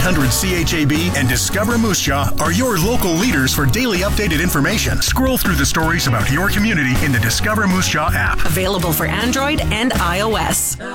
800 CHAB and Discover Moose Jaw are your local leaders for daily updated information. Scroll through the stories about your community in the Discover Moose Jaw app. Available for Android and iOS.